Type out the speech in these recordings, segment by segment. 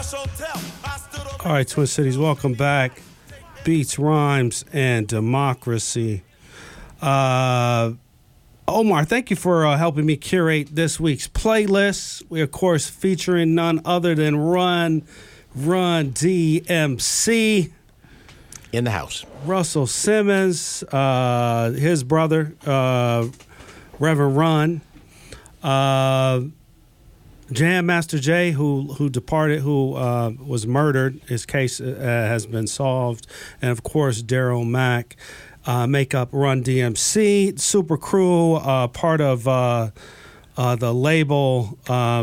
All right, Twin Cities, welcome back. Beats, Rhymes, and Democracy. Omar, thank you for helping me curate this week's playlist. We, of course, featuring none other than Run DMC. In the house. Russell Simmons, his brother, Reverend Run. Jam Master Jay, who departed, who was murdered. His case has been solved. And, of course, Daryl Mack make up Run DMC. Super Crew, part of the label,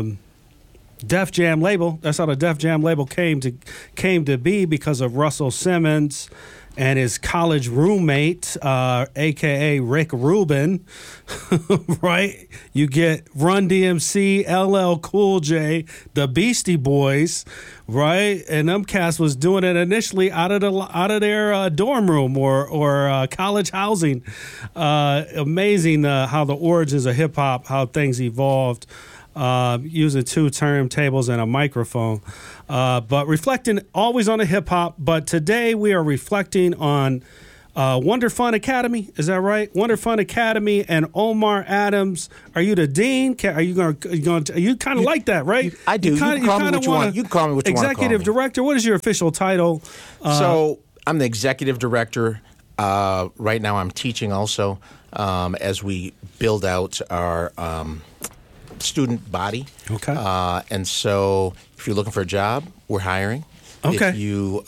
Def Jam label. That's how the Def Jam label came to be because of Russell Simmons and his college roommate, a.k.a. Rick Rubin, right? You get Run DMC, LL Cool J, the Beastie Boys, right? And them cats was doing it initially out of their dorm room or college housing. Amazing how the origins of hip-hop, how things evolved. Using two turntables and a microphone, but reflecting always on the hip hop. But today we are reflecting on Wonder Fun Academy. Is that right? Wonder Fun Academy and Omar Adams. Are you the dean? Are you going to? You kind of like that, right? I do. You can call me what you want. You can call me what you want. Executive director. What is your official title? So I'm the executive director. Right now, I'm teaching also as we build out our student body. Okay. And so if you're looking for a job, we're hiring. Okay. If you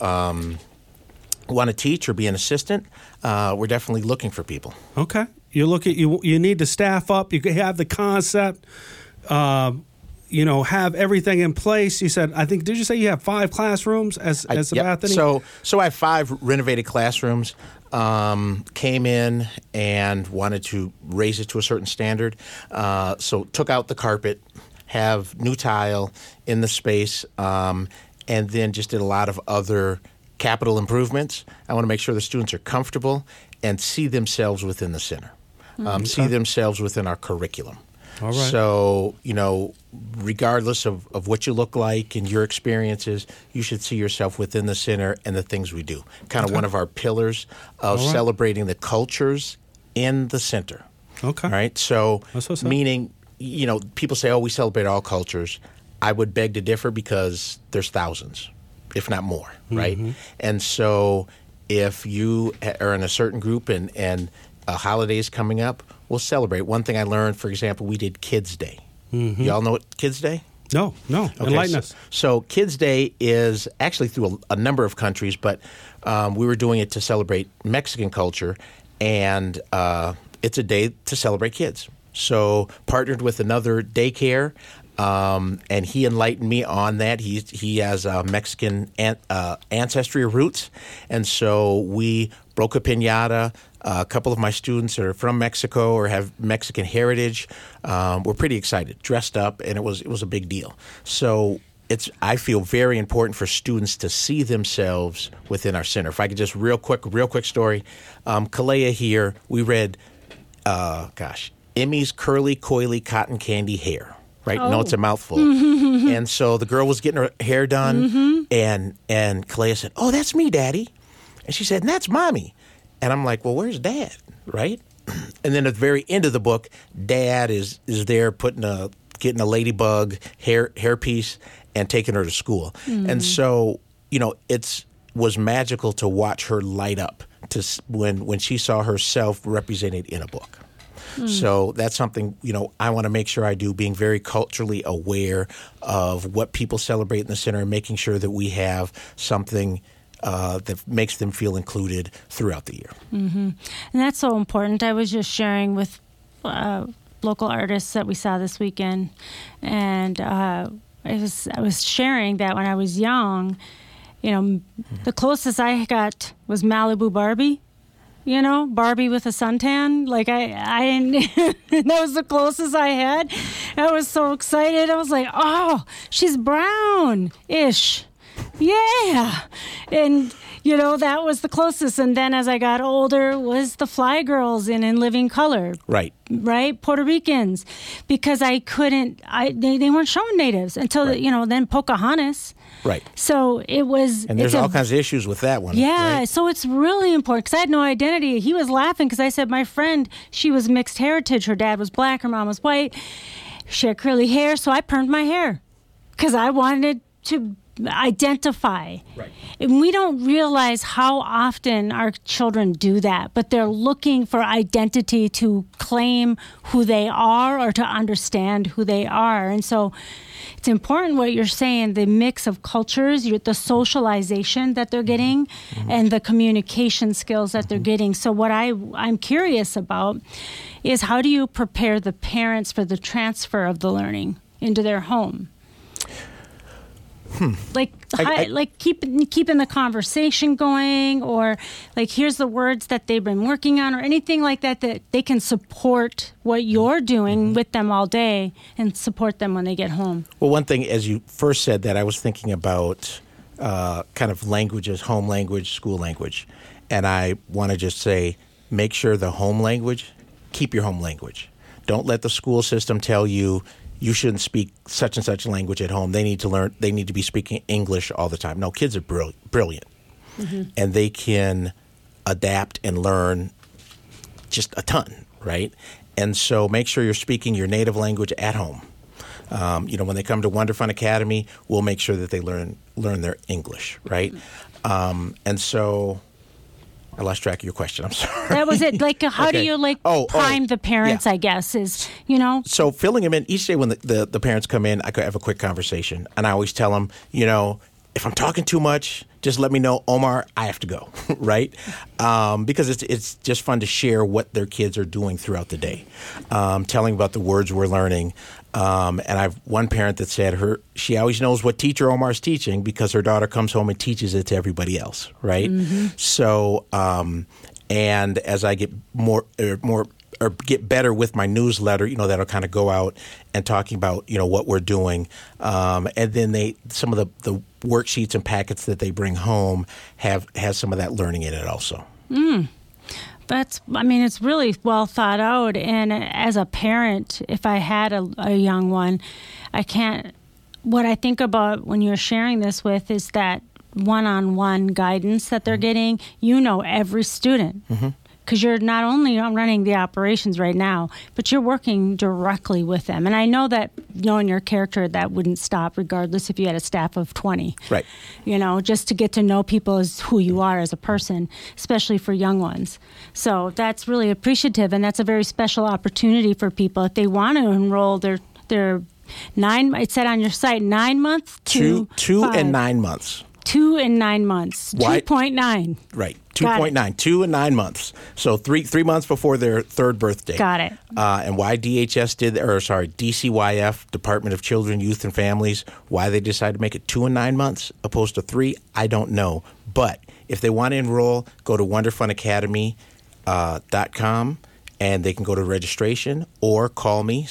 want to teach or be an assistant, we're definitely looking for people. Okay. You need to staff up. You have the concept, have everything in place. You said, did you say you have 5 classrooms as Anthony? So I have 5 renovated classrooms. Came in and wanted to raise it to a certain standard. So took out the carpet, have new tile in the space, and then just did a lot of other capital improvements. I want to make sure the students are comfortable and see themselves within the center, see themselves within our curriculum. All right. So, regardless of what you look like and your experiences, you should see yourself within the center and the things we do. Kind of one of our pillars of celebrating the cultures in the center. Okay. All right. So, That's what's up. meaning, people say, we celebrate all cultures. I would beg to differ because there's thousands, if not more, right? Mm-hmm. And so if you are in a certain group and a holiday is coming up, we'll celebrate. One thing I learned, for example, we did Kids Day. Mm-hmm. Y'all know what Kids Day? No. Okay, enlighten us. So Kids Day is actually through a number of countries, but we were doing it to celebrate Mexican culture, and it's a day to celebrate kids. So partnered with another daycare, and he enlightened me on that. He has Mexican ancestry roots, and so we broke a piñata. A couple of my students are from Mexico or have Mexican heritage. We're pretty excited, dressed up, and it was a big deal. So I feel very important for students to see themselves within our center. If I could just real quick story. Kalea here, we read, Emmy's Curly Coily Cotton Candy Hair. Right? Oh. No, it's a mouthful. And so the girl was getting her hair done, and Kalea said, "Oh, that's me, Daddy." And she said, "And that's Mommy." And I'm like, "Well, where's Dad?" Right? And then at the very end of the book, Dad is there getting a ladybug hairpiece and taking her to school. And so, it was magical to watch her light up when she saw herself represented in a book. So that's something, I want to make sure I do, being very culturally aware of what people celebrate in the center and making sure that we have something that makes them feel included throughout the year. Mm-hmm. And that's so important. I was just sharing with local artists that we saw this weekend, and I was sharing that when I was young, the closest I got was Malibu Barbie. Barbie with a suntan. Like I didn't, that was the closest I had. I was so excited. I was like, oh, she's brown-ish. Yeah. And, that was the closest. And then as I got older was the Fly Girls in Living Color. Right. Right? Puerto Ricans. Because I couldn't, they weren't showing natives until, right. Then Pocahontas. Right. So it was. And there's all kinds of issues with that one. Yeah. Right? So it's really important because I had no identity. He was laughing because I said my friend, she was mixed heritage. Her dad was black, her mom was white. She had curly hair, so I permed my hair because I wanted to identify. Right. And we don't realize how often our children do that, but they're looking for identity to claim who they are or to understand who they are. And so it's important what you're saying, the mix of cultures, the socialization that they're getting, and the communication skills that they're getting. So what I'm curious about is how do you prepare the parents for the transfer of the learning into their home? Like keeping the conversation going, or like here's the words that they've been working on, or anything like that they can support what you're doing with them all day and support them when they get home. Well, one thing, as you first said that, I was thinking about kind of languages, home language, school language. And I want to just say, make sure the home language, keep your home language. Don't let the school system tell you you shouldn't speak such and such language at home. They need to be speaking English all the time. No, kids are brilliant. And they can adapt and learn just a ton, right? And so make sure you're speaking your native language at home. When they come to Wonderfun Academy, we'll make sure that they learn their English, right? And so I lost track of your question. I'm sorry. That was it. Like, how do you prime the parents? Yeah. I guess is So filling them in each day when the parents come in, I could have a quick conversation, and I always tell them, if I'm talking too much, just let me know, Omar. I have to go, right? Because it's just fun to share what their kids are doing throughout the day, telling about the words we're learning. And I have one parent that said she always knows what teacher Omar's teaching because her daughter comes home and teaches it to everybody else, right? So, and as I get more or get better with my newsletter, that'll kind of go out and talking about, what we're doing. And then some of the worksheets and packets that they bring home has some of that learning in it also. It's really well thought out. And as a parent, if I had a young one, what I think about when you're sharing this with is that one-on-one guidance that they're getting, every student. Because you're not only running the operations right now, but you're working directly with them. And I know that knowing your character, that wouldn't stop regardless if you had a staff of 20. Right. Just to get to know people as who you are as a person, especially for young ones. So that's really appreciative, and that's a very special opportunity for people. If they want to enroll their 9, it said on your site, 9 months to 2 and 9 months. 2 and 9 months. 2.9. Right. 2.9. 2 and 9 months. So 3 months before their third birthday. Got it. And why DCYF, Department of Children, Youth, and Families, why they decided to make it 2 and 9 months opposed to 3, I don't know. But if they want to enroll, go to WonderfunAcademy.com. And they can go to registration or call me,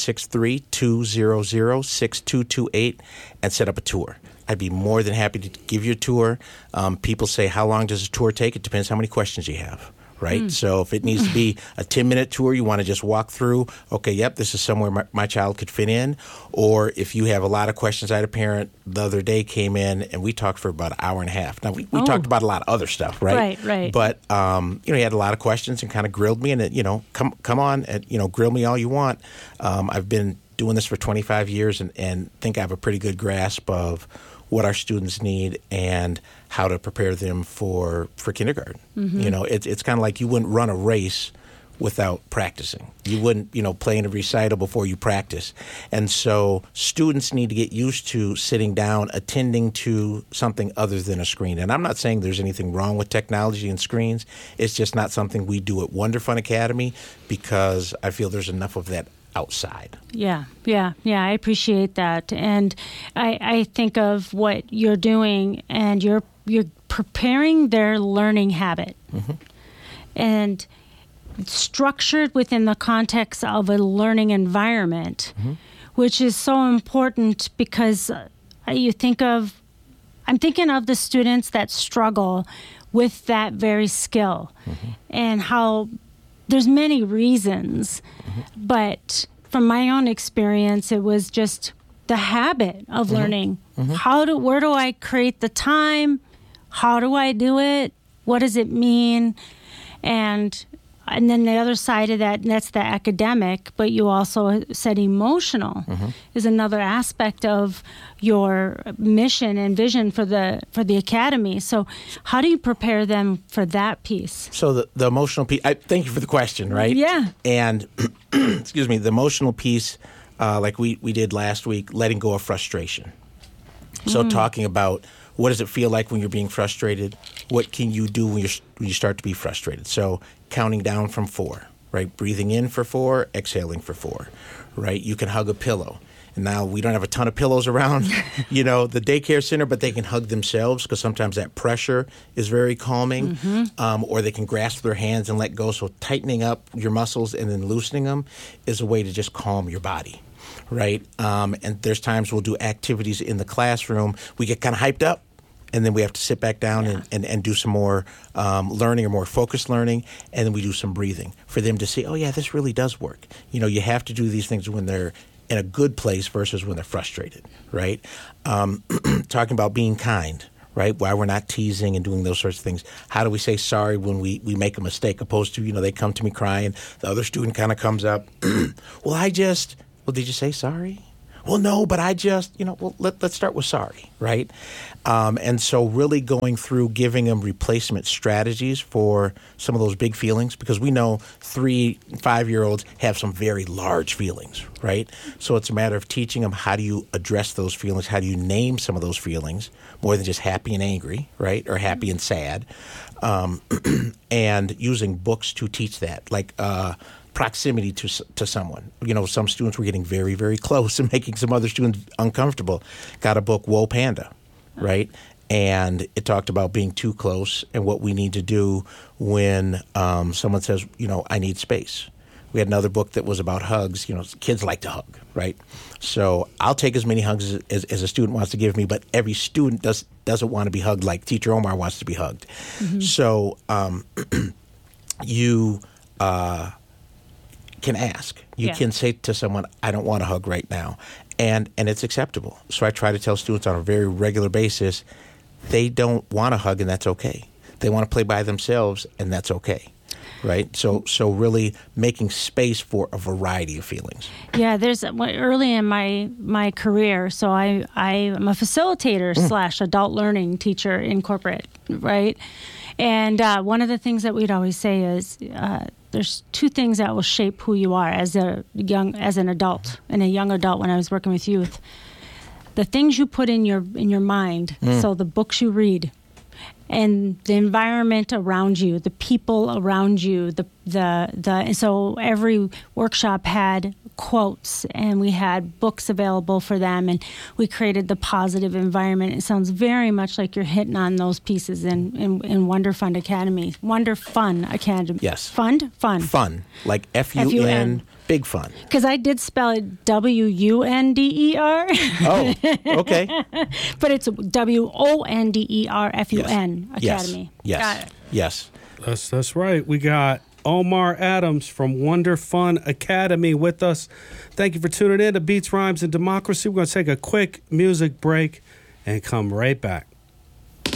763-200-6228, and set up a tour. I'd be more than happy to give you a tour. People say, how long does a tour take? It depends how many questions you have, right? So if it needs to be a 10-minute tour, you want to just walk through, okay, yep, this is somewhere my child could fit in. Or if you have a lot of questions, I had a parent the other day came in, and we talked for about an hour and a half. Now, we talked about a lot of other stuff, right? Right. But, he had a lot of questions and kind of grilled me, and, come on, and, grill me all you want. I've been doing this for 25 years and think I have a pretty good grasp of what our students need and how to prepare them for kindergarten. It's kind of like you wouldn't run a race without practicing. You wouldn't, play in a recital before you practice. And so students need to get used to sitting down, attending to something other than a screen. And I'm not saying there's anything wrong with technology and screens. It's just not something we do at Wonderfun Academy because I feel there's enough of that outside. Yeah, I appreciate that. And I think of what you're doing, and you're preparing their learning habit. And structured within the context of a learning environment, which is so important because I'm thinking of the students that struggle with that very skill and how there's many reasons, but from my own experience, it was just the habit of learning. Where do I create the time? How do I do it? What does it mean? And then the other side of that, and that's the academic, but you also said emotional is another aspect of your mission and vision for the academy. So how do you prepare them for that piece? So the emotional piece, thank you for the question, right? Yeah. And, excuse me, the emotional piece, like we did last week, letting go of frustration. So talking about what does it feel like when you're being frustrated? What can you do when you start to be frustrated? So counting down from 4, right? Breathing in for 4, exhaling for 4, right? You can hug a pillow. And now we don't have a ton of pillows around, the daycare center, but they can hug themselves because sometimes that pressure is very calming. Or they can grasp their hands and let go. So tightening up your muscles and then loosening them is a way to just calm your body. Right? And there's times we'll do activities in the classroom. We get kind of hyped up, and then we have to sit back down and do some more learning or more focused learning, and then we do some breathing for them to see, oh, yeah, this really does work. You have to do these things when they're in a good place versus when they're frustrated, right? Talking about being kind, right? Why we're not teasing and doing those sorts of things. How do we say sorry when we make a mistake opposed to, they come to me crying, the other student kind of comes up, well, did you say sorry? Well, no, but let's start with sorry, right? And so really going through giving them replacement strategies for some of those big feelings, because we know 3- and 5-year-olds have some very large feelings, right? So it's a matter of teaching them how do you address those feelings, how do you name some of those feelings, more than just happy and angry, right, or happy and sad, and using books to teach that, like proximity to someone. Some students were getting very, very close and making some other students uncomfortable. Got a book, Whoa Panda, right? And it talked about being too close and what we need to do when someone says, I need space. We had another book that was about hugs. Kids like to hug, right? So I'll take as many hugs as a student wants to give me, but every student doesn't want to be hugged like Teacher Omar wants to be hugged. So you can ask. You can say to someone, I don't want a hug right now. And it's acceptable. So I try to tell students on a very regular basis, they don't want a hug, and that's okay. They want to play by themselves, and that's okay. Right? So really making space for a variety of feelings. Yeah, there's early in my career, so I'm a facilitator / adult learning teacher in corporate, right? And one of the things that we'd always say is there's 2 things that will shape who you are as an adult and a young adult. When I was working with youth, the things you put in your mind, so the books you read, and the environment around you, the people around you, and so every workshop had quotes, and we had books available for them, and we created the positive environment. It sounds very much like you're hitting on those pieces in Wonder Fund Academy. Wonder Fun Academy. Yes. Fun? Fun. Like F-U-N, big fun. Because I did spell it W-U-N-D-E-R. Oh, okay. But it's W-O-N-D-E-R-F-U-N Academy. Yes. Got it. Yes. That's right. We got Omar Adams from Wonder Fun Academy with us. Thank you for tuning in to Beats, Rhymes, and Democracy. We're going to take a quick music break and come right back.